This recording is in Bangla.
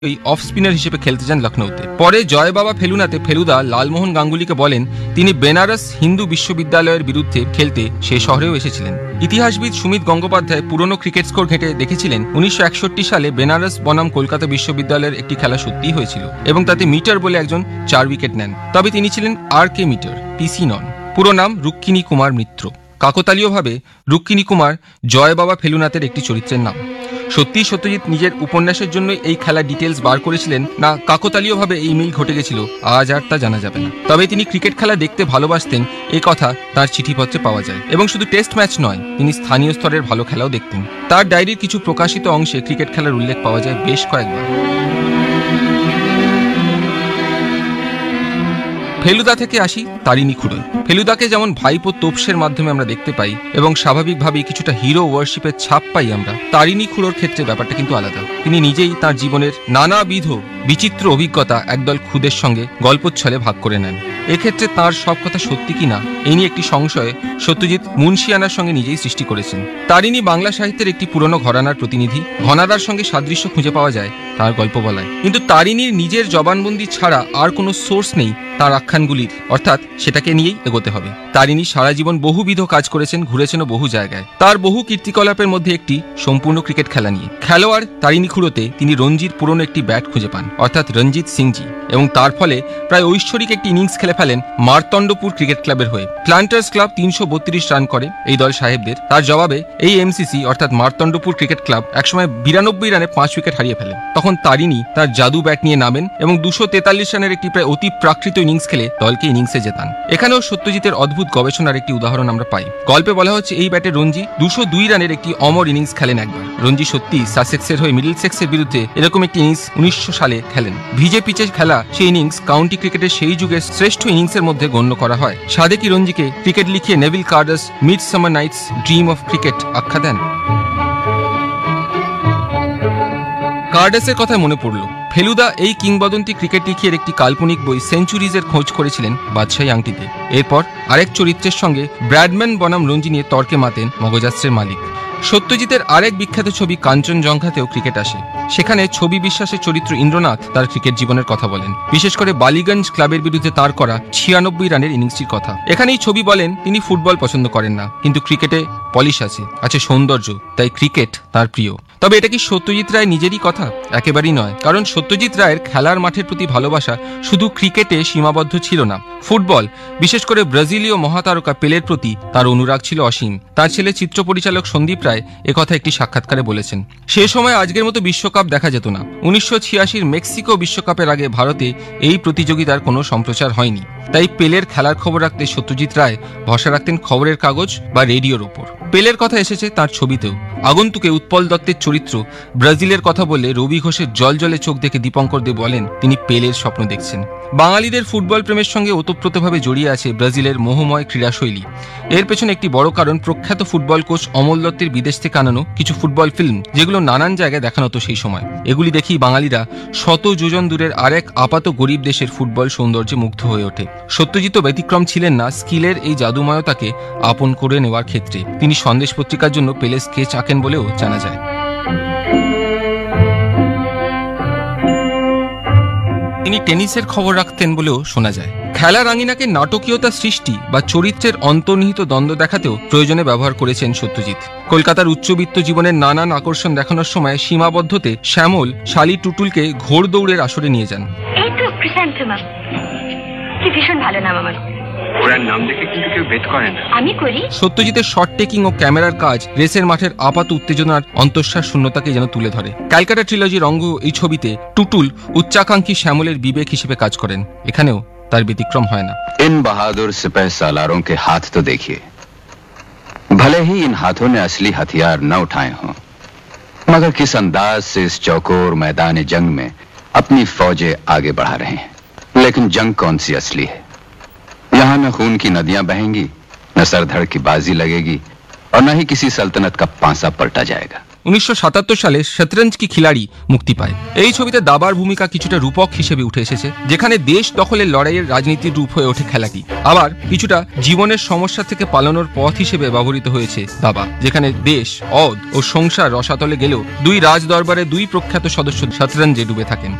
ওই অফ স্পিনার হিসেবে খেলতে যান লখনৌতে। পরে জয় বাবা ফেলুনাতে ফেলুদা লালমোহন গাঙ্গুলিকে বলেন তিনি বেনারস হিন্দু বিশ্ববিদ্যালয়ের বিরুদ্ধে খেলতে সে শহরেও এসেছিলেন। ইতিহাসবিদ সুমিত গঙ্গোপাধ্যায় পুরনো ক্রিকেট স্কোর ঘেঁটে দেখেছিলেন 1961 সালে বেনারস বনাম কলকাতা বিশ্ববিদ্যালয়ের একটি খেলা সত্যিই হয়েছিল এবং তাতে মিটার বলে একজন 4 উইকেট নেন। তবে তিনি ছিলেন RK মিটার, PC নন। পুরো নাম রুক্মিণী কুমার মিত্র। কাকতালীয়ভাবে রুক্মিণী কুমার জয় বাবা ফেলুনাথের একটি চরিত্রের নাম। সত্যিই সত্যজিৎ নিজের উপন্যাসের জন্য এই খেলার ডিটেলস বার করেছিলেন না কাকতালীয়ভাবে এই মিল ঘটে গেছিল আজ আর তা জানা যাবে না। তবে তিনি ক্রিকেট খেলা দেখতে ভালোবাসতেন এই কথা তার চিঠিপত্রে পাওয়া যায়। এবং শুধু টেস্ট ম্যাচ নয়, তিনি স্থানীয় স্তরের ভালো খেলাও দেখতেন। তার ডায়েরির কিছু প্রকাশিত অংশে ক্রিকেট খেলার উল্লেখ পাওয়া যায় বেশ কয়েকবার। ফেলুদা থেকে আসি তারিণী খুড়োয়। ফেলুদাকে যেমন ভাইপো তোপসের মাধ্যমে আমরা দেখতে পাই এবং স্বাভাবিকভাবেই কিছুটা হিরো ওয়ার্শিপের ছাপ পাই আমরা, তারিণী খুড়োর ক্ষেত্রে ব্যাপারটা কিন্তু আলাদা। তিনি নিজেই তার জীবনের নানাবিধ বিচিত্র অভিজ্ঞতা একদল খুদের সঙ্গে গল্পচ্ছলে ভাগ করে নেন। এক্ষেত্রে তার সব কথা সত্যি কিনা এই নিয়ে একটি সংশয় সত্যজিৎ মুন্সিয়ানার সঙ্গে নিজেই সৃষ্টি করেছেন। তারিণী বাংলা সাহিত্যের একটি পুরনো ঘরানার প্রতিনিধি। ঘনাদার সঙ্গে সাদৃশ্য খুঁজে পাওয়া যায় তার গল্প বলায়, কিন্তু তারিণীর নিজের জবানবন্দি ছাড়া আর কোনো সোর্স নেই তার আখ্যানগুলির, অর্থাৎ সেটাকে নিয়েই এগোতে হবে। তারিণী সারা জীবন বহুবিধ কাজ করেছেন, ঘুরেছেন বহু জায়গায়। তার বহু কীর্তিকলাপের মধ্যে একটি সম্পূর্ণ ক্রিকেট খেলা নিয়ে। খেলোয়াড় তারিণী খুড়োতে তিনি রঞ্জির পুরনো একটি ব্যাট খুঁজে পান, অর্থাৎ রঞ্জিত সিংজি, এবং তার ফলে প্রায় ঐশ্বরিক একটি ইনিংস খেলে ফেলেন মার্তণ্ডপুর ক্রিকেট ক্লাবের হয়ে। প্লান্টার্স ক্লাব 332 রান করে এই দল সাহেবদের। তার জবাবে এই MCC অর্থাৎ মার্তণ্ডপুর ক্রিকেট ক্লাব একসময় 92 রানে 5 উইকেট হারিয়ে ফেলেন। তখন তারিণী তার জাদু ব্যাট নিয়ে নামেন এবং 243 রানের একটি প্রায় অতি প্রাকৃত ইনিংস খেলে দলকে ইনিংসে জেতান। এখানেও সত্যজিতের অদ্ভুত গবেষণার একটি উদাহরণ আমরা পাই। গল্পে বলা হচ্ছে এই ব্যাটে রঞ্জি 202 রানের একটি অমর ইনিংস খেলেন একবার। রঞ্জি সত্যি সাসেক্সের হয়ে মিডলসেক্সের বিরুদ্ধে এরকম একটি ইনিংস 1900 সালে খেলেন। ভিজে পিচে খেলা সেই ইনিংস কাউন্টি ক্রিকেটের সেই যুগের শ্রেষ্ঠ ইনিংসের মধ্যে গণ্য করা হয়। সাদেকি রঞ্জিকে ক্রিকেট লিখিয়ে Neville কার্ডাস midsummer Night's Dream of cricket আখ্যা দেন। কার্ডাসের কথা মনে পড়ল। ফেলুদা এই কিংবদন্তি ক্রিকেট লিখিয়ে একটি কাল্পনিক বই সেঞ্চুরিজের খোঁজ করেছিলেন বাদশাহী আংটিতে। এরপর আরেক চরিত্রের সঙ্গে ব্র্যাডম্যান বনাম রঞ্জি নিয়ে তর্কে মাতেন মগজাস্ত্রের মালিক। সত্যজিতের আরেক বিখ্যাত ছবি কাঞ্চনজঙ্ঘাতেও ক্রিকেট আসে। সেখানে ছবি বিশ্বাসের চরিত্র ইন্দ্রনাথ তার ক্রিকেট জীবনের কথা বলেন, বিশেষ করে বালিগঞ্জ ক্লাবের বিরুদ্ধে তার করা 96 রানের ইনিংসটির কথা। এখানেই ছবি বলেন তিনি ফুটবল পছন্দ করেন না, কিন্তু ক্রিকেটে পলিশ আছে সৌন্দর্য, তাই ক্রিকেট তার প্রিয়। তবে এটা কি সত্যজিৎ রায় নিজেরই কথা? একেবারেই নয়, কারণ সত্যজিৎ রায়ের খেলার মাঠের প্রতি ভালোবাসা শুধু ক্রিকেটে সীমাবদ্ধ ছিল না। ফুটবল, বিশেষ করে ব্রাজিলীয় মহাতারকা পেলের প্রতি তার অনুরাগ ছিল অসীম। তার ছেলে চিত্র পরিচালক সন্দীপ রায় একথা একটি সাক্ষাৎকারে বলেছেন। সে সময় আজকের মতো বিশ্বকাপ দেখা যেত না। 1986 মেক্সিকো বিশ্বকাপের আগে ভারতে এই প্রতিযোগিতার কোনো সম্প্রচার হয়নি। তাই পেলের খেলার খবর রাখতে সত্যজিৎ রায় ভরসা রাখতেন খবরের কাগজ বা রেডিওর ওপর। পেলের কথা এসেছে তার ছবিতেও। আগন্তুকে উৎপল দত্তের চরিত্র ব্রাজিলের কথা বললে রবি ঘোষের জলজলে চোখ দেখে দীপঙ্কর দে বলেন তিনি পেলের স্বপ্ন দেখছেন। বাঙালিদের ফুটবল প্রেমের সঙ্গে ওতপ্রোতভাবে জড়িয়ে আছে ব্রাজিলের মোহময় ক্রীড়াশৈলী। এর পেছনে একটি বড় কারণ প্রখ্যাত ফুটবল কোচ অমল দত্তের বিদেশ থেকে আনানো কিছু ফুটবল ফিল্ম, যেগুলো নানান জায়গায় দেখানো হতো সেই সময়। এগুলি দেখেই বাঙালিরা শত যোজন দূরের আরেক আপাত গরিব দেশের ফুটবল সৌন্দর্যে মুগ্ধ হয়ে ওঠে। সত্যজিৎ ব্যতিক্রম ছিলেন না স্কিলের এই জাদুময়তাকে আপন করে নেওয়ার ক্ষেত্রে। তিনি সন্দেশ পত্রিকার জন্য পেলে স্কেচ আঁকেন বলেও জানা যায়। তিনি টেনিসের খবর রাখতেন বলেও শোনা যায়। খেলার আঙিনাকে নাটকীয়তা সৃষ্টি বা চরিত্রের অন্তর্নিহিত দ্বন্দ্ব দেখাতেও প্রয়োজনে ব্যবহার করেছেন সত্যজিৎ। কলকাতার উচ্চবিত্ত জীবনের নানান আকর্ষণ দেখানোর সময় সীমাবদ্ধতে শ্যামল শালি টুটুলকে ঘোড় দৌড়ের আসরে নিয়ে যান। সত্যজিতের শর্ট টেকিং ও ক্যামেরার কাজ রেসের মাঠের আপাত উত্তেজনার অন্তঃশ্বাস শূন্যতাকে যেন তুলে ধরে। ক্যালকাটা ট্রিলজির অঙ্গ এই ছবিতে টুটুল উচ্চাকাঙ্ক্ষী শ্যামলের বিবেক হিসেবে কাজ করেন। এখানেও তার ব্যতিক্রম হয় না। इन बहादुर सिपह सालारों के हाथ तो देखिए, भले ही इन हाथों ने असली हथियार न उठाए हों, मगर किस अंदाज से इस चौकोर मैदान जंग में अपनी फौजें आगे बढ़ा रहे हैं। लेकिन जंग कौन सी असली है? यहाँ न खून की नदियां बहेंगी, न सरधड़ की बाजी लगेगी, और न ही किसी सल्तनत का पांसा पलटा जाएगा। 1977 সালে শতরঞ্জ কি খিলাড়ি মুক্তি পায়। এই ছবিতে দাবার ভূমিকা কিছুটা রূপক হিসেবে উঠে এসেছে, যেখানে দেশ দখলের লড়াইয়ের রাজনীতির রূপ হয়ে ওঠে খেলাটি। আবার কিছুটা জীবনের সমস্যা থেকে পালানোর পথ হিসেবে ব্যবহৃত হয়েছে দাবা, যেখানে দেশ, অদ ও সংসার রসাতলে গেলেও দুই রাজ দরবারে দুই প্রখ্যাত সদস্য শতরঞ্জে ডুবে থাকেন।